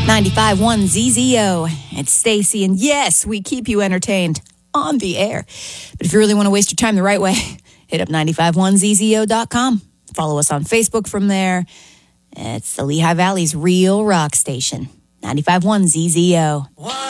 95.1 ZZO. It's Stacy, and yes, we keep you entertained on the air. But if you really want to waste your time the right way, hit up 951ZZO.com. Follow us on Facebook from there. It's the Lehigh Valley's real rock station. 95.1 ZZO.